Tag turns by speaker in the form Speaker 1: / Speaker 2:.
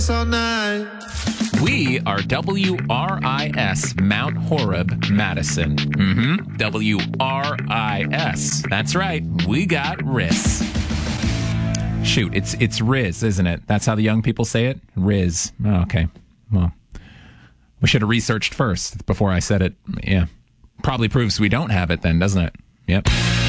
Speaker 1: all night.
Speaker 2: We are WRIS Mount Horeb, Madison. WRIS. That's right. We got RIS. Shoot, it's Riz, isn't it? That's how the young people say it? Riz. Oh, okay. Well, we should have researched first before I said it. Yeah. Probably proves we don't have it then, doesn't it? Yep.